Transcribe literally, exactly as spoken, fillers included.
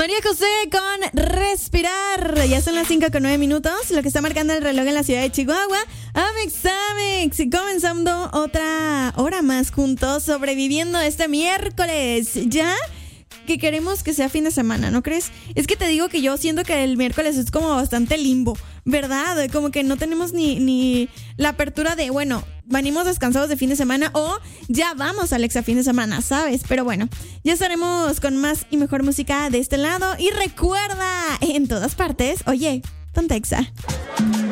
María José con Respirar. Ya son las cinco con nueve minutos, lo que está marcando el reloj en la ciudad de Chihuahua. Amex, Amex, y comenzando otra hora más juntos, sobreviviendo este miércoles. Ya que queremos que sea fin de semana, ¿no crees? Es que te digo que yo siento que el miércoles es como bastante limbo, ¿verdad? Como que no tenemos ni, ni la apertura de, bueno, venimos descansados de fin de semana o ya vamos, Alexa, fin de semana, ¿sabes? Pero bueno, ya estaremos con más y mejor música de este lado. Y recuerda, en todas partes, oye, ponte Exa.